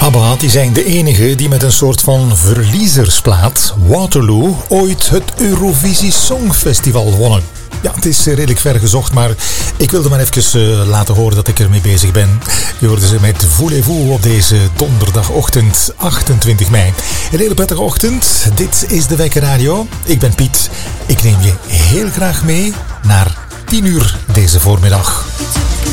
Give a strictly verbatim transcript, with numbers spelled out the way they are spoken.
ABBA die zijn de enige die met een soort van verliezersplaat, Waterloo, ooit het Eurovisie Songfestival wonnen. Ja, het is redelijk ver gezocht, maar ik wilde maar even uh, laten horen dat ik ermee bezig ben. Je hoorde ze met Voulez-vous op deze donderdagochtend achtentwintig mei. Een hele prettige ochtend. Dit is de Wekker Radio. Ik ben Piet. Ik neem je heel graag mee naar tien uur deze voormiddag.